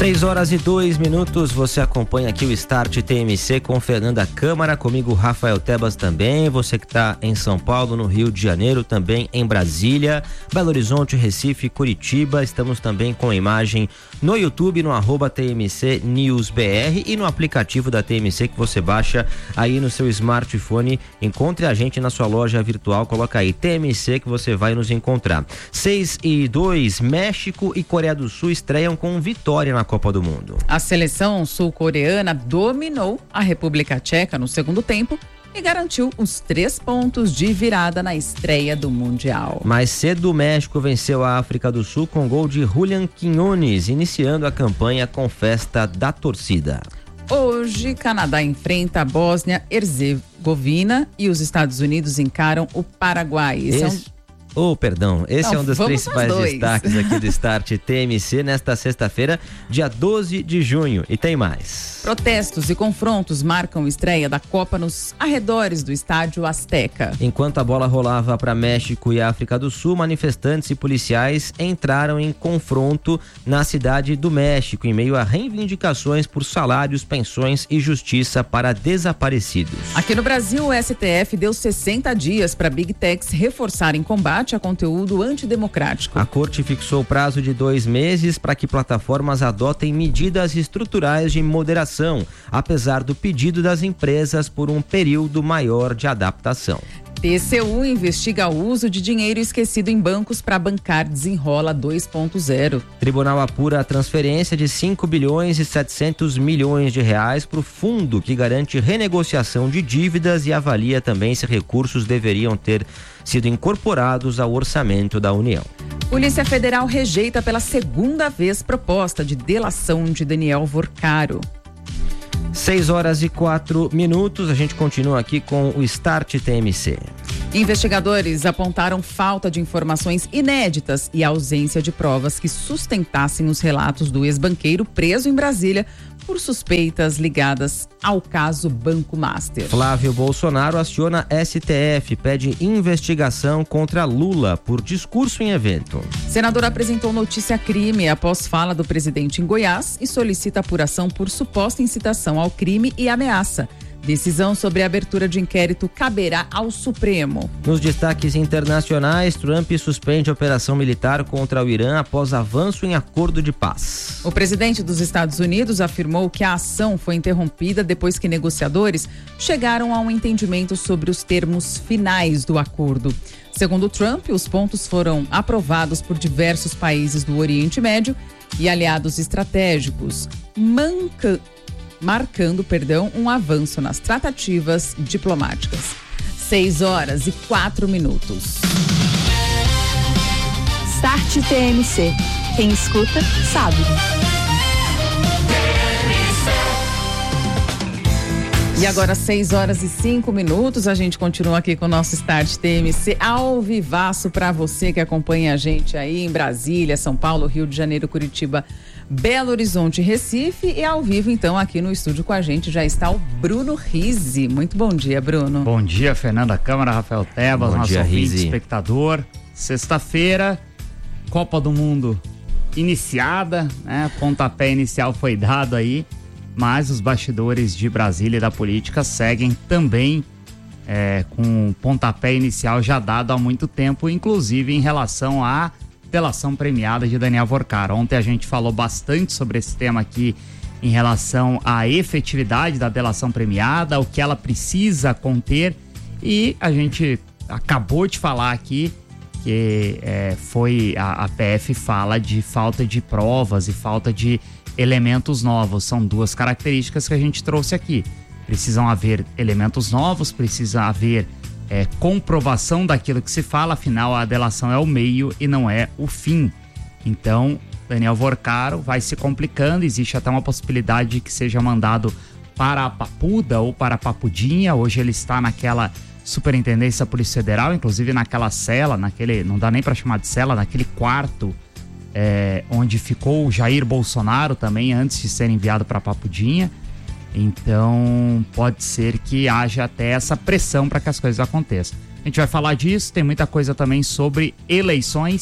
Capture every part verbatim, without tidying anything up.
seis horas e dois minutos, você acompanha aqui o Start T M C com Fernanda Câmara, comigo Rafael Tebas também, você que está em São Paulo, no Rio de Janeiro, também em Brasília, Belo Horizonte, Recife, Curitiba, estamos também com a imagem no YouTube, no arroba T M C News B R e no aplicativo da T M C que você baixa aí no seu smartphone. Encontre a gente na sua loja virtual, coloca aí T M C que você vai nos encontrar. seis e dois, México e Coreia do Sul estreiam com vitória na Copa do Mundo. A seleção sul-coreana dominou a República Tcheca no segundo tempo e garantiu os três pontos de virada na estreia do Mundial. Mais cedo, o México venceu a África do Sul com gol de Julián Quiñones, iniciando a campanha com festa da torcida. Hoje, Canadá enfrenta a Bósnia-Herzegovina e os Estados Unidos encaram o Paraguai. Esse, Esse... é um... Oh, perdão, esse Não, é um dos principais destaques aqui do Start T M C nesta sexta-feira, dia doze de junho. E tem mais. Protestos e confrontos marcam a estreia da Copa nos arredores do estádio Azteca. Enquanto a bola rolava para México e África do Sul, manifestantes e policiais entraram em confronto na cidade do México, em meio a reivindicações por salários, pensões e justiça para desaparecidos. Aqui no Brasil, o S T F deu sessenta dias para Big Techs reforçarem combate a conteúdo antidemocrático. A corte fixou o prazo de dois meses para que plataformas adotem medidas estruturais de moderação, apesar do pedido das empresas por um período maior de adaptação. T C U investiga o uso de dinheiro esquecido em bancos para bancar Desenrola dois ponto zero. Tribunal apura a transferência de cinco bilhões e setecentos milhões de reais para o fundo que garante renegociação de dívidas e avalia também se recursos deveriam ter sido incorporados ao orçamento da União. Polícia Federal rejeita pela segunda vez proposta de delação de Daniel Vorcaro. seis horas e quatro minutos, a gente continua aqui com o Start T M C. Investigadores apontaram falta de informações inéditas e ausência de provas que sustentassem os relatos do ex-banqueiro preso em Brasília por suspeitas ligadas ao caso Banco Master. Flávio Bolsonaro aciona S T F, pede investigação contra Lula por discurso em evento. Senador apresentou notícia crime após fala do presidente em Goiás e solicita apuração por suposta incitação ao crime e ameaça. Decisão sobre a abertura de inquérito caberá ao Supremo. Nos destaques internacionais, Trump suspende a operação militar contra o Irã após avanço em acordo de paz. O presidente dos Estados Unidos afirmou que a ação foi interrompida depois que negociadores chegaram a um entendimento sobre os termos finais do acordo. Segundo Trump, os pontos foram aprovados por diversos países do Oriente Médio e aliados estratégicos, manca... marcando, perdão, um avanço nas tratativas diplomáticas. seis horas e quatro minutos. Start T M C. Quem escuta, sabe. E agora, seis horas e cinco minutos, a gente continua aqui com o nosso Start T M C ao vivaço para você que acompanha a gente aí em Brasília, São Paulo, Rio de Janeiro, Curitiba, Belo Horizonte, Recife e ao vivo, então, aqui no estúdio com a gente já está o Bruno Rizzi. Muito bom dia, Bruno. Bom dia, Fernanda Câmara, Rafael Tebas, bom nosso dia, ouvinte, Rizzi. espectador. Sexta-feira, Copa do Mundo iniciada, né? Pontapé inicial foi dado aí, mas os bastidores de Brasília e da política seguem também é, com o pontapé inicial já dado há muito tempo, inclusive em relação à delação premiada de Daniel Vorcaro. Ontem a gente falou bastante sobre esse tema aqui em relação à efetividade da delação premiada, o que ela precisa conter, e a gente acabou de falar aqui que é, foi a, a P F fala de falta de provas e falta de elementos novos. São duas características que a gente trouxe aqui. Precisam haver elementos novos, precisa haver É, comprovação daquilo que se fala, afinal a delação é o meio e não é o fim. Então, Daniel Vorcaro vai se complicando, existe até uma possibilidade de que seja mandado para a Papuda ou para a Papudinha. Hoje ele está naquela Superintendência da Polícia Federal, inclusive naquela cela, naquele, não dá nem para chamar de cela, naquele quarto é, onde ficou o Jair Bolsonaro também antes de ser enviado para a Papudinha. Então pode ser que haja até essa pressão para que as coisas aconteçam. A gente vai falar disso, tem muita coisa também sobre eleições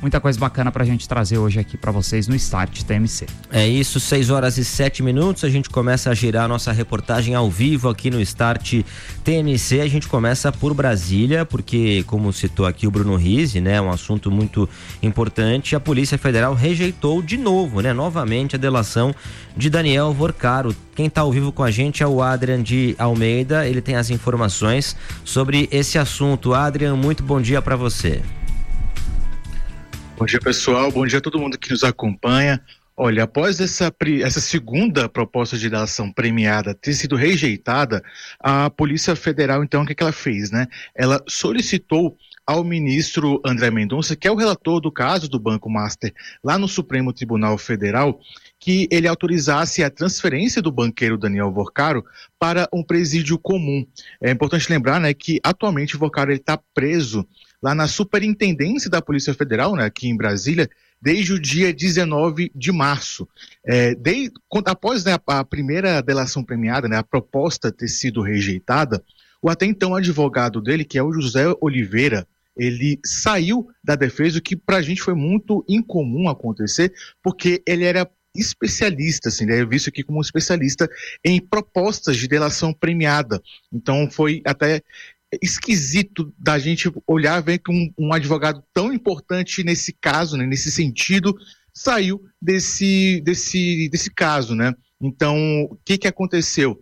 muita coisa bacana pra gente trazer hoje aqui pra vocês no Start T M C. É isso, seis horas e sete minutos, a gente começa a girar a nossa reportagem ao vivo aqui no Start T M C. A gente começa por Brasília, porque, como citou aqui o Bruno Rizzi, né, um assunto muito importante, a Polícia Federal rejeitou de novo, né, novamente a delação de Daniel Vorcaro. Quem está ao vivo com a gente é o Adrian de Almeida, ele tem as informações sobre esse assunto. Adrian, muito bom dia para você. Bom dia, pessoal, bom dia a todo mundo que nos acompanha. Olha, após essa, essa segunda proposta de delação premiada ter sido rejeitada, a Polícia Federal, então, o que, que ela fez, né? Ela solicitou ao ministro André Mendonça, que é o relator do caso do Banco Master lá no Supremo Tribunal Federal, que ele autorizasse a transferência do banqueiro Daniel Vorcaro para um presídio comum. É importante lembrar, né, que atualmente o Vorcaro está preso lá na Superintendência da Polícia Federal, né, aqui em Brasília, desde o dia dezenove de março. É, de, após, né, a, a primeira delação premiada, né, a proposta ter sido rejeitada, o até então advogado dele, que é o José Oliveira, ele saiu da defesa, o que para a gente foi muito incomum acontecer, porque ele era especialista, assim, ele é visto aqui como um especialista em propostas de delação premiada. Então foi até esquisito da gente olhar, ver que um, um advogado tão importante nesse caso, né, nesse sentido, saiu desse, desse, desse caso, né? Então, o que que aconteceu?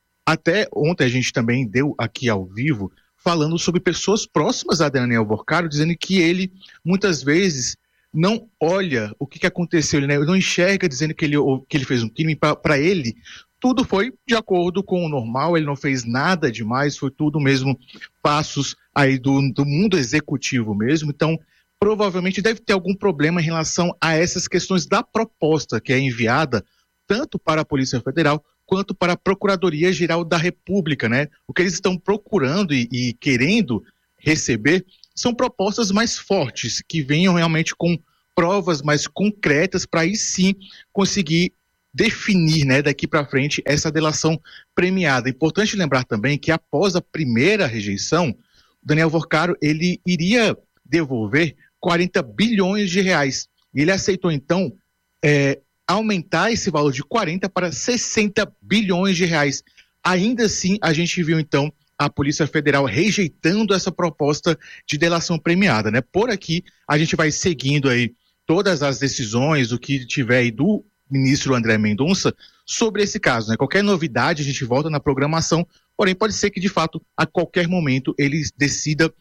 Até ontem a gente também deu aqui ao vivo, falando sobre pessoas próximas a Daniel Vorcaro, dizendo que ele, muitas vezes, não olha o que que aconteceu, ele, né, não enxerga, dizendo que ele, que ele fez um crime. Para ele, tudo foi de acordo com o normal, ele não fez nada demais, foi tudo mesmo passos aí do, do mundo executivo mesmo. Então, provavelmente deve ter algum problema em relação a essas questões da proposta que é enviada tanto para a Polícia Federal quanto para a Procuradoria-Geral da República, né? O que eles estão procurando e, e querendo receber são propostas mais fortes, que venham realmente com provas mais concretas para aí sim conseguir definir, né, daqui para frente essa delação premiada. Importante lembrar também que após a primeira rejeição, Daniel Vorcaro ele iria devolver quarenta bilhões de reais. E ele aceitou então é, aumentar esse valor de quarenta para sessenta bilhões de reais. Ainda assim, a gente viu então a Polícia Federal rejeitando essa proposta de delação premiada, né? Por aqui, a gente vai seguindo aí todas as decisões, o que tiver aí do ministro André Mendonça sobre esse caso, né? Qualquer novidade, a gente volta na programação, porém pode ser que, de fato, a qualquer momento ele decida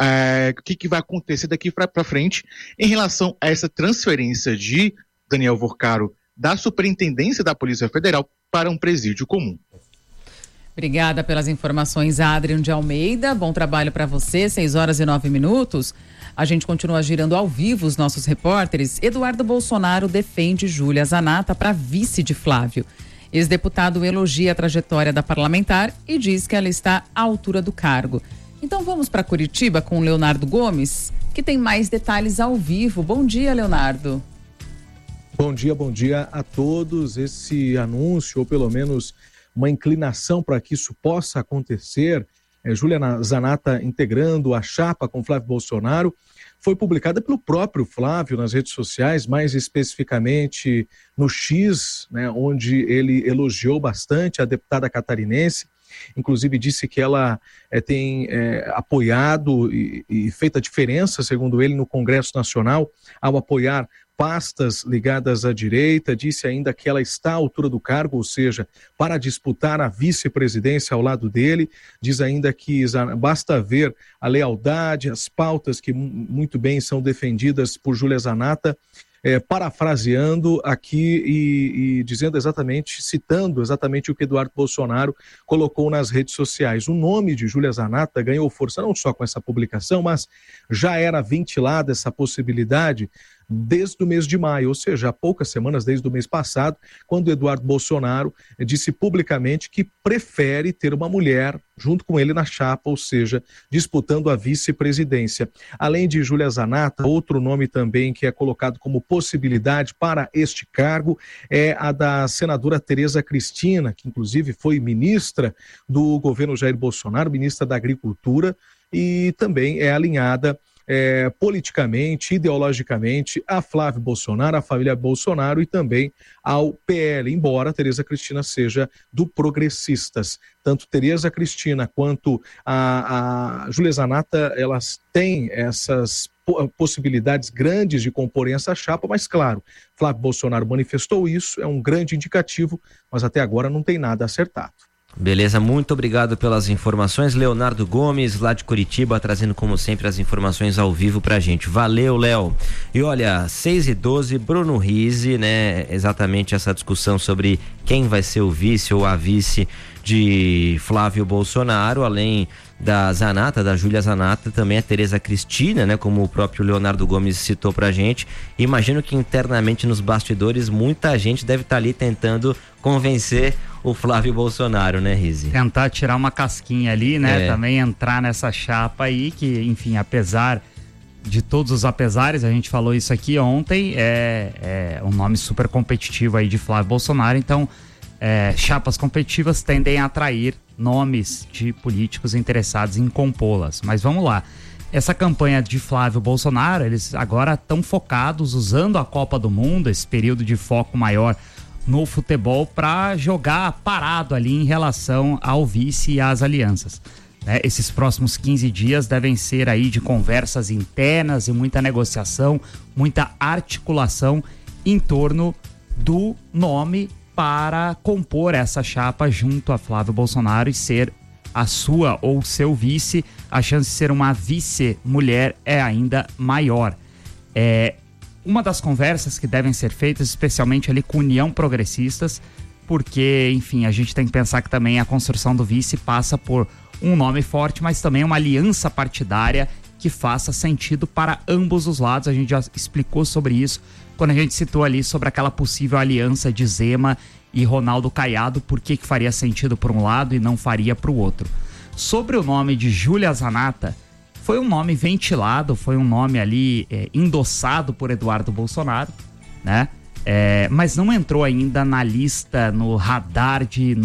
é, o que, que vai acontecer daqui para frente em relação a essa transferência de Daniel Vorcaro da Superintendência da Polícia Federal para um presídio comum. Obrigada pelas informações, Adrian de Almeida. Bom trabalho para você, seis horas e nove minutos. A gente continua girando ao vivo os nossos repórteres. Eduardo Bolsonaro defende Júlia Zanatta para vice de Flávio. Ex-deputado elogia a trajetória da parlamentar e diz que ela está à altura do cargo. Então vamos para Curitiba com o Leonardo Gomes, que tem mais detalhes ao vivo. Bom dia, Leonardo. Bom dia, bom dia a todos. Esse anúncio, ou pelo menos uma inclinação para que isso possa acontecer, é, Júlia Zanatta integrando a chapa com Flávio Bolsonaro, foi publicada pelo próprio Flávio nas redes sociais, mais especificamente no X, né, onde ele elogiou bastante a deputada catarinense, inclusive disse que ela é, tem é, apoiado e, e feito a diferença, segundo ele, no Congresso Nacional, ao apoiar pastas ligadas à direita. Disse ainda que ela está à altura do cargo, ou seja, para disputar a vice-presidência ao lado dele. Diz ainda que basta ver a lealdade, as pautas que muito bem são defendidas por Júlia Zanatta, é, parafraseando aqui e, e dizendo exatamente, citando exatamente o que Eduardo Bolsonaro colocou nas redes sociais. O nome de Júlia Zanatta ganhou força não só com essa publicação, mas já era ventilada essa possibilidade desde o mês de maio, ou seja, há poucas semanas, desde o mês passado, quando Eduardo Bolsonaro disse publicamente que prefere ter uma mulher junto com ele na chapa, ou seja, disputando a vice-presidência. Além de Júlia Zanatta, outro nome também que é colocado como possibilidade para este cargo é a da senadora Tereza Cristina, que inclusive foi ministra do governo Jair Bolsonaro, ministra da Agricultura, e também é alinhada é, politicamente, ideologicamente, a Flávio Bolsonaro, a família Bolsonaro e também ao P L, embora Tereza Cristina seja do Progressistas. Tanto Tereza Cristina quanto a, a Júlia Zanata, elas têm essas possibilidades grandes de comporem essa chapa, mas claro, Flávio Bolsonaro manifestou isso, é um grande indicativo, mas até agora não tem nada acertado. Beleza, muito obrigado pelas informações. Leonardo Gomes, lá de Curitiba, trazendo como sempre as informações ao vivo pra gente. Valeu, Léo. E olha, seis e doze, Bruno Rizzi, né, exatamente essa discussão sobre quem vai ser o vice ou a vice de Flávio Bolsonaro, além da Zanata, da Júlia Zanata, também a Tereza Cristina, né, como o próprio Leonardo Gomes citou pra gente. Imagino que internamente nos bastidores muita gente deve estar ali tentando convencer o Flávio Bolsonaro, né, Rizzi? Tentar tirar uma casquinha ali, né, é. também entrar nessa chapa aí, que, enfim, apesar de todos os apesares, a gente falou isso aqui ontem, é, é um nome super competitivo aí de Flávio Bolsonaro, então é, chapas competitivas tendem a atrair nomes de políticos interessados em compô-las. Mas vamos lá, essa campanha de Flávio Bolsonaro, eles agora estão focados, usando a Copa do Mundo, esse período de foco maior no futebol, para jogar parado ali em relação ao vice e às alianças. Né? Esses próximos quinze dias devem ser aí de conversas internas e muita negociação, muita articulação em torno do nome para compor essa chapa junto a Flávio Bolsonaro e ser a sua ou seu vice. A chance de ser uma vice-mulher é ainda maior. É uma das conversas que devem ser feitas, especialmente ali com União Progressistas, porque, enfim, a gente tem que pensar que também a construção do vice passa por um nome forte, mas também uma aliança partidária que faça sentido para ambos os lados. A gente já explicou sobre isso quando a gente citou ali sobre aquela possível aliança de Zema e Ronaldo Caiado, por que que faria sentido para um lado e não faria para o outro. Sobre o nome de Júlia Zanata, foi um nome ventilado, foi um nome ali é, endossado por Eduardo Bolsonaro, né? É, mas não entrou ainda na lista, no radar de